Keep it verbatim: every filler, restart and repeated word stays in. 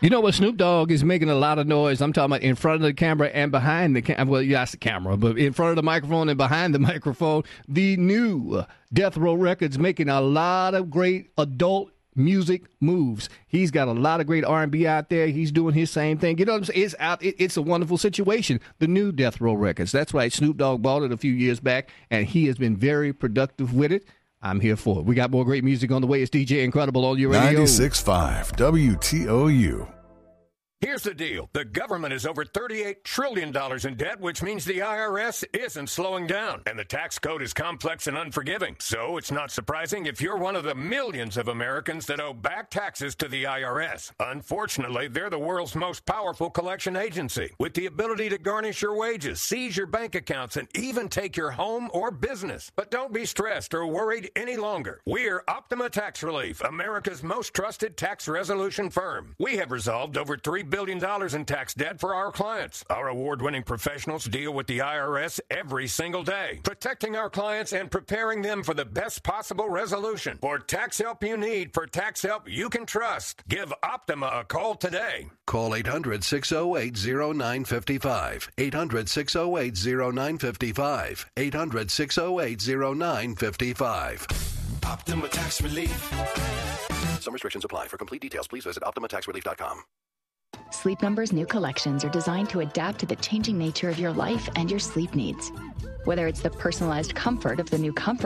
You know what? Snoop Dogg is making a lot of noise. I'm talking about in front of the camera and behind the camera. Well, yeah, that's the camera, but in front of the microphone and behind the microphone. The new Death Row Records making a lot of great adult music moves. He's got a lot of great R and B out there. He's doing his same thing. You know what I'm saying? It's out. It, it's a wonderful situation. The new Death Row Records. That's right. Snoop Dogg bought it a few years back, and he has been very productive with it. I'm here for it. We got more great music on the way. It's D J Incredible on your radio. ninety-six point five W T O U. Here's the deal. The government is over thirty-eight trillion dollars in debt, which means the I R S isn't slowing down. And the tax code is complex and unforgiving. So it's not surprising if you're one of the millions of Americans that owe back taxes to the I R S. Unfortunately, they're the world's most powerful collection agency, with the ability to garnish your wages, seize your bank accounts, and even take your home or business. But don't be stressed or worried any longer. We're Optima Tax Relief, America's most trusted tax resolution firm. We have resolved over three billion dollars in tax debt for our clients. Our award-winning professionals deal with the I R S every single day, protecting our clients and preparing them for the best possible resolution. For tax help you need, for tax help you can trust, give Optima a call today. Call eight hundred, six oh eight, oh nine five five. eight hundred, six oh eight, oh nine five five. eight hundred, six oh eight, oh nine five five. Optima Tax Relief. Some restrictions apply. For complete details, please visit optima tax relief dot com. Sleep Number's new collections are designed to adapt to the changing nature of your life and your sleep needs. Whether it's the personalized comfort of the new Comfort